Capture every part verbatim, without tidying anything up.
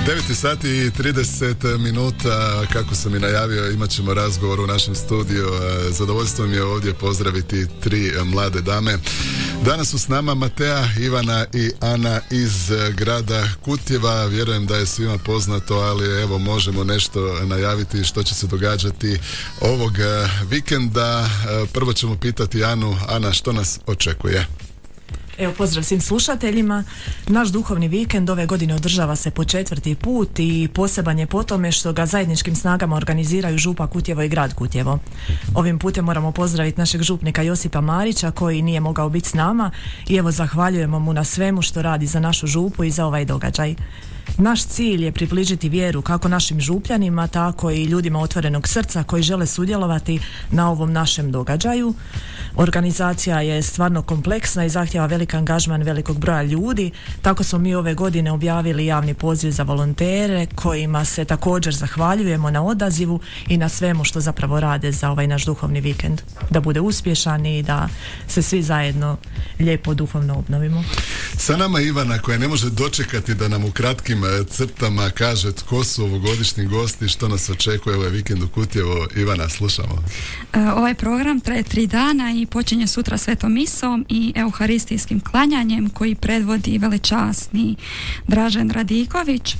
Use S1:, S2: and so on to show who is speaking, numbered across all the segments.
S1: devet sati i trideset minuta, kako sam i najavio, imat ćemo razgovor u našem studiju. Zadovoljstvo mi je ovdje pozdraviti tri mlade dame. Danas su s nama Matea, Ivana i Ana iz grada Kutjeva. Vjerujem da je svima poznato, ali evo možemo nešto najaviti što će se događati ovog vikenda. Prvo ćemo pitati Anu. Ana, što nas očekuje?
S2: Evo, pozdrav svim slušateljima. Naš duhovni vikend ove godine održava se po četvrti put i poseban je po tome što ga zajedničkim snagama organiziraju Župa Kutjevo i grad Kutjevo. Ovim putem moramo pozdraviti našeg župnika Josipa Marića koji nije mogao biti s nama i evo zahvaljujemo mu na svemu što radi za našu župu i za ovaj događaj. Naš cilj je približiti vjeru kako našim župljanima, tako i ljudima otvorenog srca koji žele sudjelovati na ovom našem događaju. Organizacija je stvarno kompleksna i zahtjeva velik angažman velikog broja ljudi, tako smo mi ove godine objavili javni poziv za volontere kojima se također zahvaljujemo na odazivu i na svemu što zapravo rade za ovaj naš duhovni vikend. Da bude uspješan i da se svi zajedno lijepo duhovno obnovimo.
S1: Sa nama Ivana koja ne može dočekati da nam u kratkim crtama kaže tko su ovogodišnji gosti, što nas očekuje ovaj vikend u Kutjevo. Ivana, slušamo.
S3: Ovaj program traje tri dana i počinje sutra svetom misom i euharistijskim klanjanjem koji predvodi velečasni Dražen Radiković.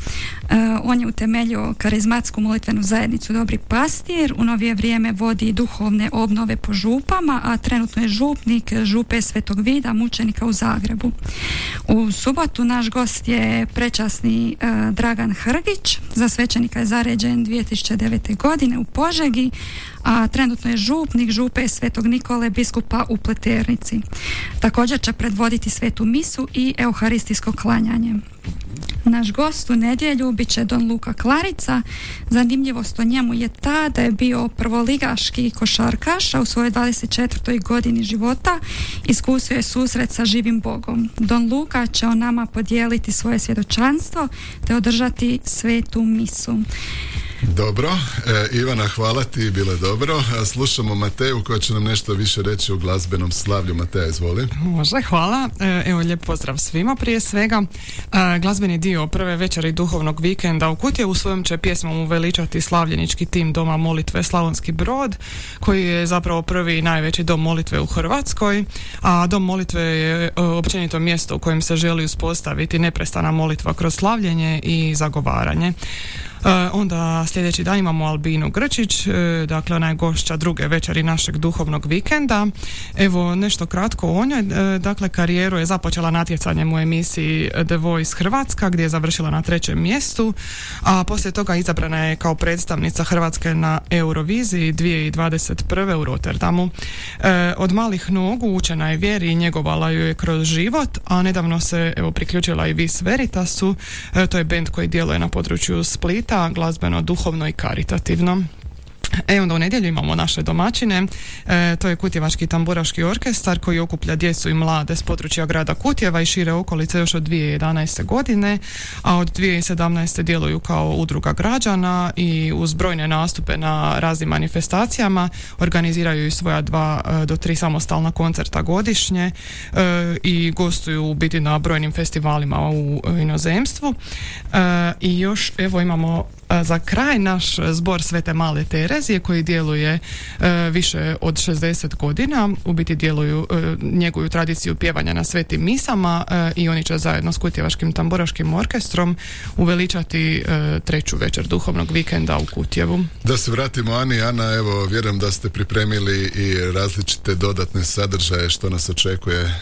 S3: On je utemeljio karizmatsku molitvenu zajednicu Dobri pastir, u novije vrijeme vodi duhovne obnove po župama, a trenutno je župnik župe Svetog Vida mučenika u Zagrebu. U subotu naš gost je prečasni uh, Dragan Hrgić, za svećenika je zaređen dvije tisuće devete. godine u Požegi, a trenutno je župnik župe Svetog Nikole biskupa u Pleternici. Također će predvoditi svetu misu i euharistijsko klanjanje. Naš gost u nedjelju bit će Don Luka Klarica. Zanimljivost o njemu je ta da je bio prvoligaški košarkaš, a u svojoj dvadeset četvrtoj godini života iskusio je susret sa živim Bogom. Don Luka će o nama podijeliti svoje svjedočanstvo te održati svetu misu.
S1: Dobro, e, Ivana, hvala ti, bilo je dobro. Slušamo Mateju koja će nam nešto više reći o glazbenom slavlju. Mateja, izvoli.
S4: Može, hvala. E, evo, lijep pozdrav svima prije svega. E, glazbeni dio prve večeri duhovnog vikenda u Kutjevu svojom će pjesmom uveličati slavljenički tim Doma molitve Slavonski Brod, koji je zapravo prvi i najveći dom molitve u Hrvatskoj, a dom molitve je e, općenito mjesto u kojem se želi uspostaviti neprestana molitva kroz slavljenje i zagovaranje. Uh, onda sljedeći dan imamo Albinu Grčić, uh, dakle ona je gošća druge večeri našeg duhovnog vikenda. Evo nešto kratko o njoj. Uh, dakle karijeru je započela natjecanjem u emisiji The Voice Hrvatska gdje je završila na trećem mjestu, a poslije toga izabrana je kao predstavnica Hrvatske na Euroviziji dvije tisuće dvadeset prve. u Rotterdamu. Uh, od malih nogu učena je vjeri i njegovala ju je kroz život, a nedavno se evo priključila i Vis Veritasu. Uh, to je bend koji djeluje na području Splita, glazbeno, duhovno i karitativno. E onda u nedjelju imamo naše domaćine, e, to je Kutjevački tamburaški orkestar koji okuplja djecu i mlade s područja grada Kutjeva i šire okolice još od dvije tisuće jedanaeste. godine, a od dvije tisuće sedamnaeste. djeluju kao udruga građana i uz brojne nastupe na raznim manifestacijama organiziraju i svoja dva do tri samostalna koncerta godišnje e, i gostuju u biti na brojnim festivalima u inozemstvu. E, I još evo imamo za kraj naš zbor Svete Male Terezije koji djeluje e, više od šezdeset godina, u biti djeluju, e, njeguju tradiciju pjevanja na svetim misama e, i oni će zajedno s Kutjevačkim tamburaškim orkestrom uveličati e, treću večer duhovnog vikenda u Kutjevu.
S1: Da se vratimo Ani. Ana, evo vjerujem da ste pripremili i različite dodatne sadržaje što nas očekuje.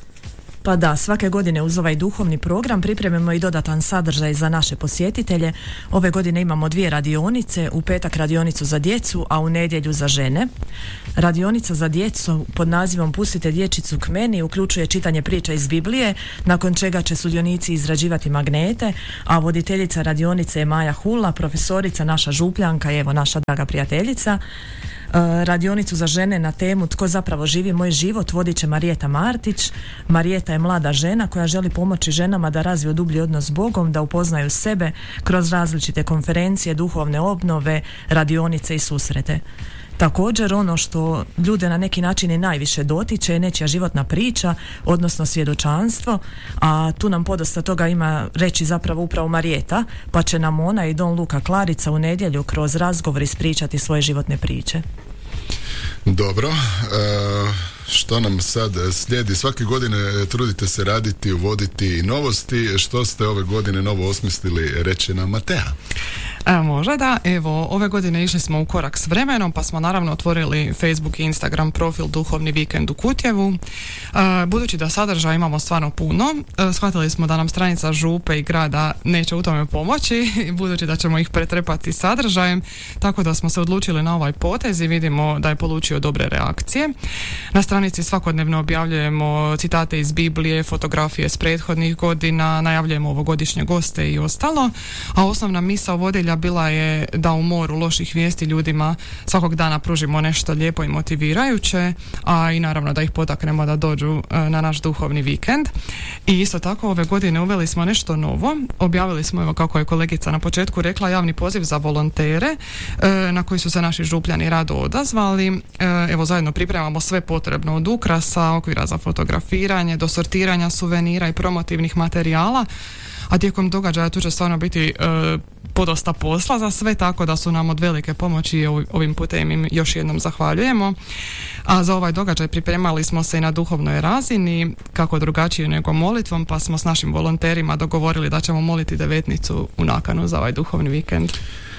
S2: Pa da, svake godine uz ovaj duhovni program pripremimo i dodatan sadržaj za naše posjetitelje. Ove godine imamo dvije radionice, u petak radionicu za djecu, a u nedjelju za žene. Radionica za djecu pod nazivom Pustite dječicu k meni uključuje čitanje priča iz Biblije, nakon čega će sudionici izrađivati magnete, a voditeljica radionice je Maja Hula, profesorica, naša župljanka i evo naša draga prijateljica. Radionicu za žene na temu Tko zapravo živi moj život vodit će Marijeta Martić. Marijeta je mlada žena koja želi pomoći ženama da razviju dublji odnos s Bogom, da upoznaju sebe kroz različite konferencije, duhovne obnove, radionice i susrete. Također ono što ljude na neki način i najviše dotiče je nečija životna priča, odnosno svjedočanstvo, a tu nam podosta toga ima reći zapravo upravo Marijeta, pa će nam ona i Don Luka Klarica u nedjelju kroz razgovor ispričati svoje životne priče.
S1: Dobro, e, što nam sad slijedi? Svake godine trudite se raditi, uvoditi novosti. Što ste ove godine novo osmislili, reći nam Matea?
S4: E, može da, evo, ove godine išli smo u korak s vremenom, pa smo naravno otvorili Facebook i Instagram profil Duhovni vikend u Kutjevu. E, budući da sadržaja imamo stvarno puno, e, shvatili smo da nam stranica župe i grada neće u tome pomoći, budući da ćemo ih pretrepati sadržajem, tako da smo se odlučili na ovaj potez i vidimo da je polučio dobre reakcije. Na stranici svakodnevno objavljujemo citate iz Biblije, fotografije s prethodnih godina, najavljujemo ovogodišnje goste i ostalo, a osnovna misao vodilja bila je da u moru loših vijesti ljudima svakog dana pružimo nešto lijepo i motivirajuće, a i naravno da ih potaknemo da dođu na naš duhovni vikend. I isto tako ove godine uveli smo nešto novo. Objavili smo, evo kako je kolegica na početku rekla, javni poziv za volontere na koji su se naši župljani rado odazvali. Evo zajedno pripremamo sve potrebno od ukrasa, okvira za fotografiranje, do sortiranja suvenira i promotivnih materijala, a tijekom događaja tu će stvarno biti e, podosta posla za sve, tako da su nam od velike pomoći i ovim putem im još jednom zahvaljujemo. A za ovaj događaj pripremali smo se i na duhovnoj razini, kako drugačije nego molitvom, pa smo s našim volonterima dogovorili da ćemo moliti devetnicu u nakanu za ovaj duhovni vikend.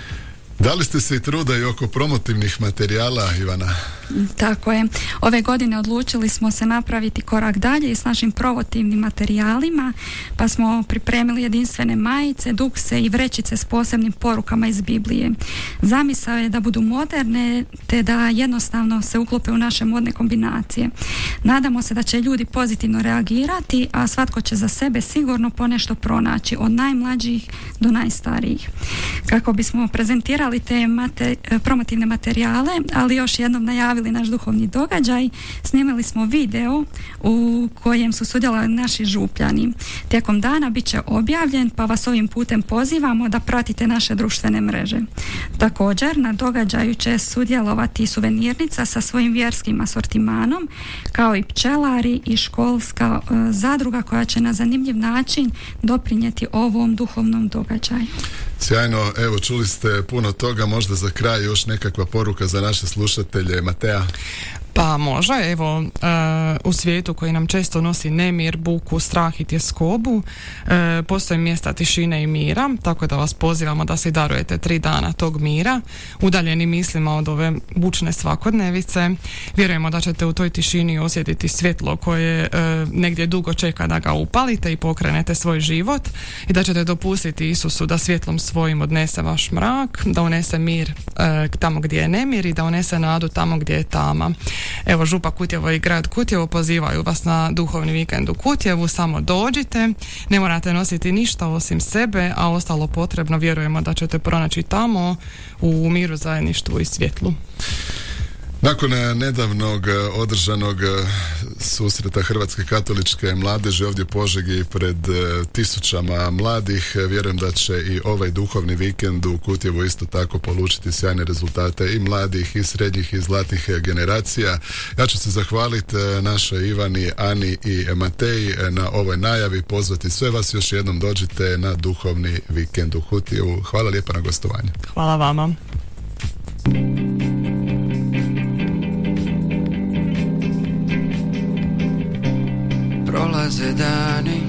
S1: Dali ste se i truda i oko promotivnih materijala, Ivana?
S3: Tako je. Ove godine odlučili smo se napraviti korak dalje i s našim promotivnim materijalima, pa smo pripremili jedinstvene majice, dukse i vrećice s posebnim porukama iz Biblije. Zamisao je da budu moderne, te da jednostavno se uklope u naše modne kombinacije. Nadamo se da će ljudi pozitivno reagirati, a svatko će za sebe sigurno ponešto pronaći, od najmlađih do najstarijih. Kako bismo prezentirali te mate, promotivne materijale, ali još jednom najavili naš duhovni događaj, snimili smo video u kojem su sudjelovali naši župljani. Tijekom dana bit će objavljen, pa vas ovim putem pozivamo da pratite naše društvene mreže. Također, na događaju će sudjelovati suvenirnica sa svojim vjerskim asortimanom, kao i pčelari i školska e, zadruga koja će na zanimljiv način doprinijeti ovom duhovnom događaju.
S1: Sjajno, evo čuli ste puno toga, možda za kraj još nekakva poruka za naše slušatelje. Matea?
S4: Pa može, evo, uh, u svijetu koji nam često nosi nemir, buku, strah i tjeskobu, uh, postoje mjesta tišine i mira, tako da vas pozivamo da si darujete tri dana tog mira, udaljeni mislima od ove bučne svakodnevice. Vjerujemo da ćete u toj tišini osjetiti svjetlo koje uh, negdje dugo čeka da ga upalite i pokrenete svoj život, i da ćete dopustiti Isusu da svjetlom svojim odnese vaš mrak, da unese mir uh, tamo gdje je nemir i da unese nadu tamo gdje je tama. Evo, Župa Kutjevo i grad Kutjevo pozivaju vas na duhovni vikend u Kutjevu, samo dođite, ne morate nositi ništa osim sebe, a ostalo potrebno vjerujemo da ćete pronaći tamo u miru, zajedništvu i svjetlu.
S1: Nakon nedavnog održanog susreta Hrvatske katoličke mladeži ovdje u Požegi pred tisućama mladih, vjerujem da će i ovaj duhovni vikend u Kutjevu isto tako polučiti sjajne rezultate i mladih i srednjih i zlatnih generacija. Ja ću se zahvaliti našoj Ivani, Ani i Mateji na ovoj najavi, pozvati sve vas još jednom dođite na duhovni vikend u Kutjevu. Hvala lijepa na gostovanju.
S4: Hvala vama.
S5: Prolaze dani,